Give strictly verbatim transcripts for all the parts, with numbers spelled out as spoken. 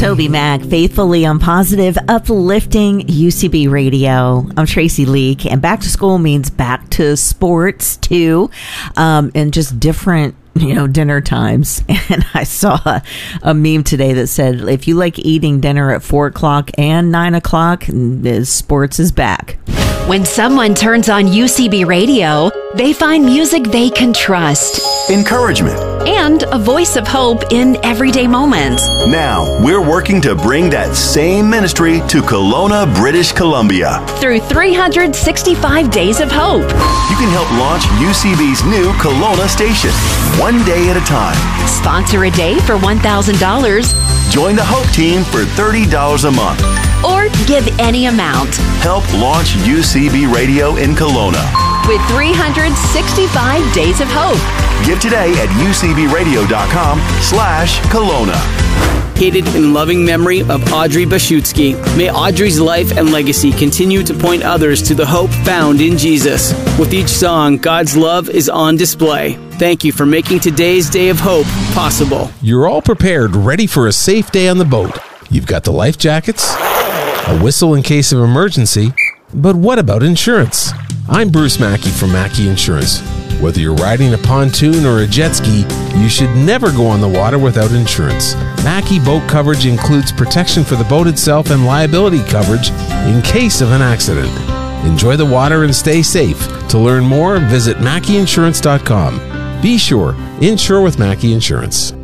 Toby Mac, faithfully on positive, uplifting U C B radio. I'm Tracy Leak, and back to school means back to sports too, um, and just different, you know, dinner times. And I saw a, a meme today that said, if you like eating dinner at four o'clock and nine o'clock, sports is back. When someone turns on U C B radio, they find music they can trust, encouragement, and a voice of hope in everyday moments. Now, we're working to bring that same ministry to Kelowna, British Columbia. Through three hundred sixty-five Days of Hope. You can help launch U C B's new Kelowna station, one day at a time. Sponsor a day for one thousand dollars. Join the Hope team for thirty dollars a month. Or give any amount. Help launch U C B Radio in Kelowna. With three hundred sixty-five Days of Hope. Give today at ucbradio.com slash Kelowna. Dedicated in loving memory of Audrey Bashutsky. May Audrey's life and legacy continue to point others to the hope found in Jesus. With each song, God's love is on display. Thank you for making today's Day of Hope possible. You're all prepared, ready for a safe day on the boat. You've got the life jackets, a whistle in case of emergency, but what about insurance? I'm Bruce Mackey from Mackey Insurance. Whether you're riding a pontoon or a jet ski, you should never go on the water without insurance. Mackey boat coverage includes protection for the boat itself and liability coverage in case of an accident. Enjoy the water and stay safe. To learn more, visit mackey insurance dot com. Be sure, insure with Mackey Insurance.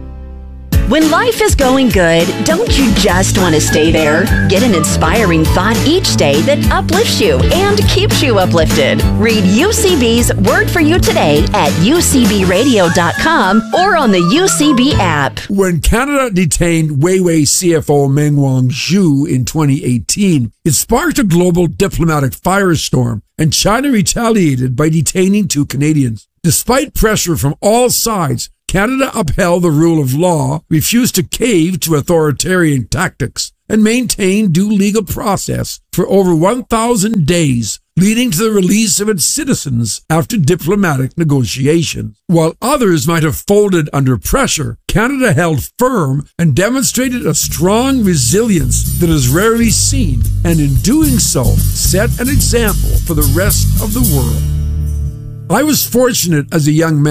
When life is going good, don't you just want to stay there? Get an inspiring thought each day that uplifts you and keeps you uplifted. Read U C B's Word for You Today at u c b radio dot com or on the U C B app. When Canada detained Weiwei C F O Meng Wanzhou in twenty eighteen, it sparked a global diplomatic firestorm, and China retaliated by detaining two Canadians. Despite pressure from all sides, Canada upheld the rule of law, refused to cave to authoritarian tactics, and maintained due legal process for over one thousand days, leading to the release of its citizens after diplomatic negotiations. While others might have folded under pressure, Canada held firm and demonstrated a strong resilience that is rarely seen, and in doing so, set an example for the rest of the world. I was fortunate as a young man